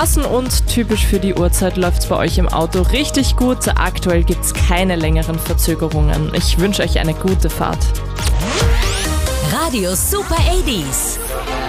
Straßen und typisch für die Uhrzeit läuft's bei euch im Auto richtig gut. Aktuell gibt's keine längeren Verzögerungen. Ich wünsche euch eine gute Fahrt. Radio Super 80s.